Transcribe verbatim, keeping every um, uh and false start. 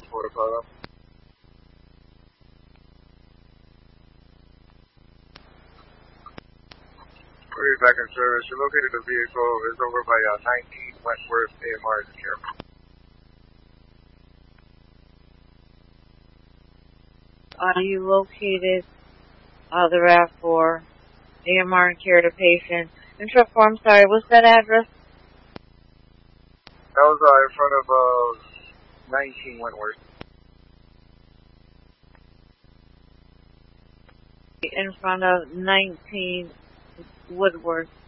for the photo. We're back in service. You located the vehicle is over by uh, nineteen Wentworth A M R Care. Are you located uh, the RAV four A M R Care to patient? Intro form, sorry, what's that address? That was uh, in front of uh, nineteen Wentworth. In front of nineteen Woodworth.